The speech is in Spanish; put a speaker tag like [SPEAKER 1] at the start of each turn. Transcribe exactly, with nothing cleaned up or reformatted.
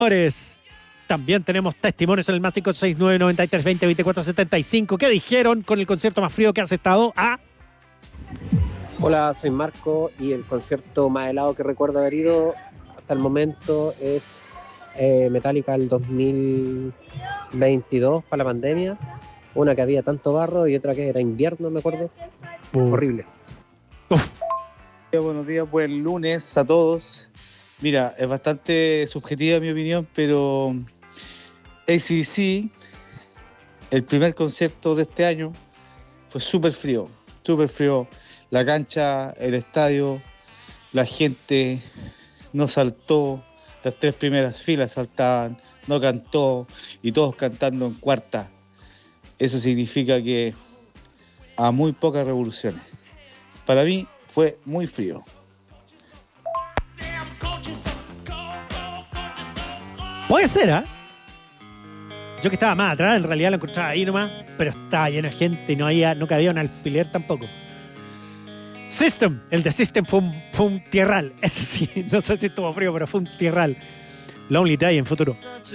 [SPEAKER 1] También tenemos testimonios en el más cinco seis nueve, noventa y tres, veinte, veinticuatro, setenta y cinco. ¿Qué dijeron con el concierto más frío que has estado? Ah.
[SPEAKER 2] Hola, soy Marco y el concierto más helado que recuerdo haber ido hasta el momento es eh, Metallica el dos mil veintidós para la pandemia. Una que había tanto barro y otra que era invierno, me acuerdo. Uh. Horrible.
[SPEAKER 3] Uf. Buenos días, buen lunes a todos. Mira, es bastante subjetiva mi opinión, pero A C D C, el primer concierto de este año, fue súper frío, súper frío. La cancha, el estadio, la gente no saltó, las tres primeras filas saltaban, no cantó y todos cantando en cuarta. Eso significa que a muy pocas revoluciones. Para mí fue muy frío.
[SPEAKER 1] Puede ser, ¿ah? ¿eh? Yo que estaba más atrás, en realidad lo encontraba ahí nomás, pero estaba lleno de gente y no, había, no cabía un alfiler tampoco. System, el de System fue un, fue un tierral. Eso sí, no sé si estuvo frío, pero fue un tierral. Lonely Day en futuro.